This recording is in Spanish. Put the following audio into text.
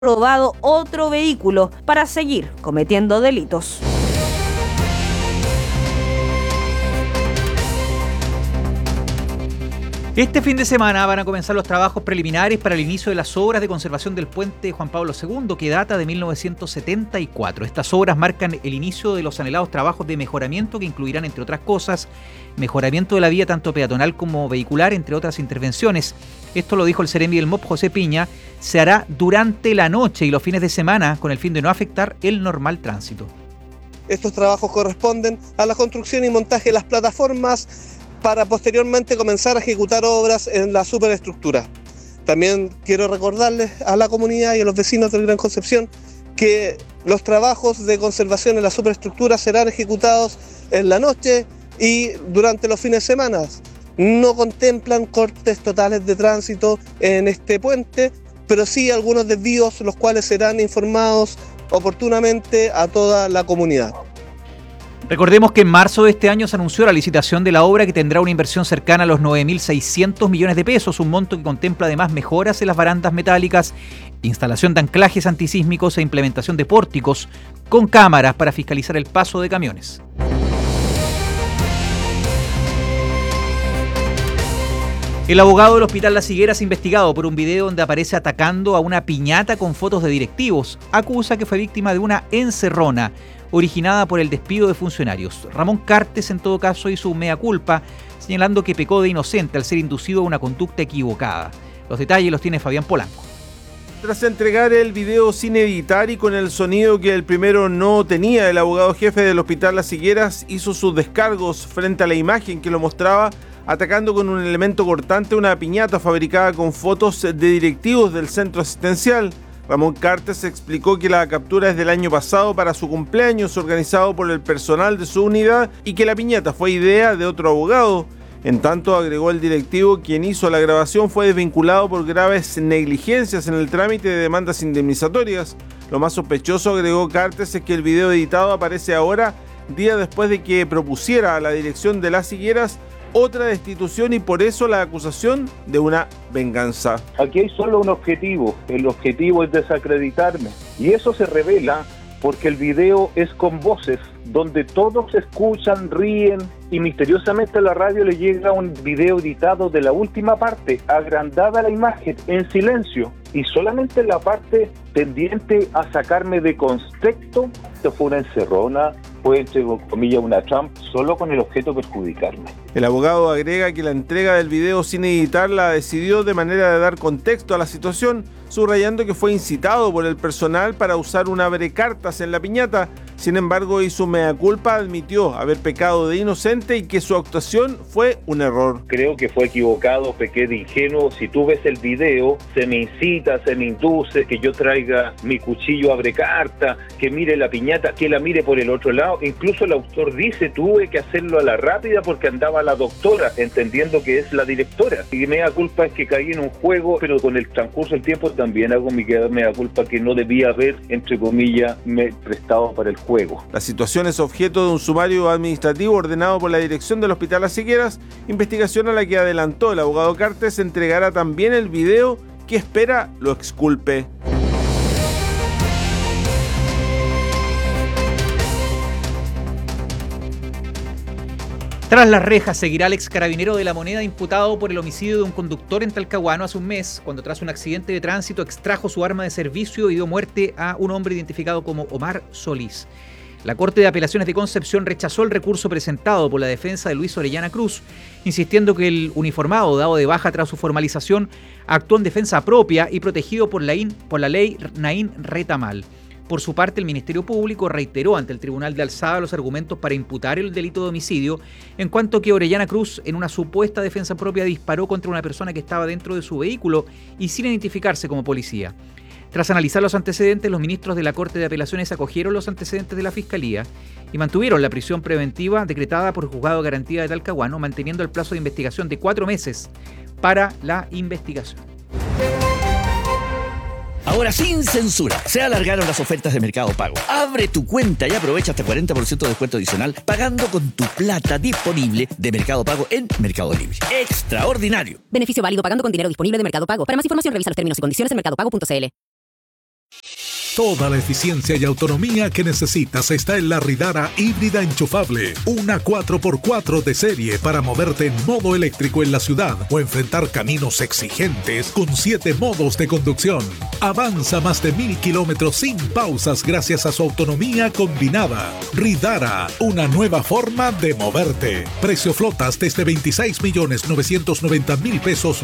robado otro vehículo para seguir cometiendo delitos. Este fin de semana van a comenzar los trabajos preliminares para el inicio de las obras de conservación del puente Juan Pablo II, que data de 1974. Estas obras marcan el inicio de los anhelados trabajos de mejoramiento que incluirán, entre otras cosas, mejoramiento de la vía tanto peatonal como vehicular, entre otras intervenciones. Esto lo dijo el seremi del MOP, José Piña. Se hará durante la noche y los fines de semana con el fin de no afectar el normal tránsito. Estos trabajos corresponden a la construcción y montaje de las plataformas para posteriormente comenzar a ejecutar obras en la superestructura. También quiero recordarles a la comunidad y a los vecinos del Gran Concepción que los trabajos de conservación en la superestructura serán ejecutados en la noche y durante los fines de semana. No contemplan cortes totales de tránsito en este puente, pero sí algunos desvíos, los cuales serán informados oportunamente a toda la comunidad. Recordemos que en marzo de este año se anunció la licitación de la obra, que tendrá una inversión cercana a los 9.600 millones de pesos, un monto que contempla además mejoras en las barandas metálicas, instalación de anclajes antisísmicos e implementación de pórticos con cámaras para fiscalizar el paso de camiones. El abogado del Hospital Las Higueras, investigado por un video donde aparece atacando a una piñata con fotos de directivos, acusa que fue víctima de una encerrona originada por el despido de funcionarios. Ramón Cartes, en todo caso, hizo un mea culpa, señalando que pecó de inocente al ser inducido a una conducta equivocada. Los detalles los tiene Fabián Polanco. Tras entregar el video sin editar y con el sonido que el primero no tenía, el abogado jefe del Hospital Las Higueras hizo sus descargos frente a la imagen que lo mostraba atacando con un elemento cortante una piñata fabricada con fotos de directivos del centro asistencial. Ramón Cartes explicó que la captura es del año pasado para su cumpleaños, organizado por el personal de su unidad, y que la piñata fue idea de otro abogado. En tanto, agregó el directivo, quien hizo la grabación fue desvinculado por graves negligencias en el trámite de demandas indemnizatorias. Lo más sospechoso, agregó Cartes, es que el video editado aparece ahora, día después de que propusiera a la dirección de Las Higueras otra destitución, y por eso la acusación de una venganza. Aquí hay solo un objetivo, el objetivo es desacreditarme, y eso se revela porque el video es con voces, donde todos escuchan, ríen, y misteriosamente a la radio le llega un video editado de la última parte, agrandada la imagen, en silencio, y solamente la parte tendiente a sacarme de contexto. Esto fue una encerrona, fue, entre comillas, una trampa, solo con el objeto de perjudicarme. El abogado agrega que la entrega del video sin editar la decidió de manera de dar contexto a la situación, subrayando que fue incitado por el personal para usar un abrecartas en la piñata. Sin embargo, hizo mea culpa, admitió haber pecado de inocente y que su actuación fue un error. Creo que fue equivocado, pequé de ingenuo. Si tú ves el video, se me incita, se me induce que yo traiga mi cuchillo abrecarta, que mire la piñata, que la mire por el otro lado. Incluso el autor dice, tuve que hacerlo a la rápida porque andaba la doctora, entendiendo que es la directora. Y mea culpa es que caí en un juego, pero con el transcurso del tiempo también hago mi mea culpa que no debía haber, entre comillas, me prestado para el juego. La situación es objeto de un sumario administrativo ordenado por la dirección del Hospital Las Higueras, investigación a la que adelantó el abogado Cartes entregará también el video que espera lo exculpe. Tras las rejas seguirá el ex carabinero de La Moneda imputado por el homicidio de un conductor en Talcahuano hace un mes, cuando tras un accidente de tránsito extrajo su arma de servicio y dio muerte a un hombre identificado como Omar Solís. La Corte de Apelaciones de Concepción rechazó el recurso presentado por la defensa de Luis Orellana Cruz, insistiendo que el uniformado dado de baja tras su formalización actuó en defensa propia y protegido por la ley Naín Retamal. Por su parte, el Ministerio Público reiteró ante el Tribunal de Alzada los argumentos para imputar el delito de homicidio, en cuanto que Orellana Cruz, en una supuesta defensa propia, disparó contra una persona que estaba dentro de su vehículo y sin identificarse como policía. Tras analizar los antecedentes, los ministros de la Corte de Apelaciones acogieron los antecedentes de la Fiscalía y mantuvieron la prisión preventiva decretada por el Juzgado de Garantía de Talcahuano, manteniendo el plazo de investigación de 4 meses para la investigación. Ahora sin censura, se alargaron las ofertas de Mercado Pago. Abre tu cuenta y aprovecha hasta 40% de descuento adicional pagando con tu plata disponible de Mercado Pago en Mercado Libre. ¡Extraordinario! Beneficio válido pagando con dinero disponible de Mercado Pago. Para más información revisa los términos y condiciones en mercadopago.cl. Toda la eficiencia y autonomía que necesitas está en la Ridara híbrida enchufable. Una 4x4 de serie para moverte en modo eléctrico en la ciudad o enfrentar caminos exigentes con 7 modos de conducción. Avanza más de 1000 kilómetros sin pausas gracias a su autonomía combinada. Ridara, una nueva forma de moverte. Precio flotas desde 26.990.000 pesos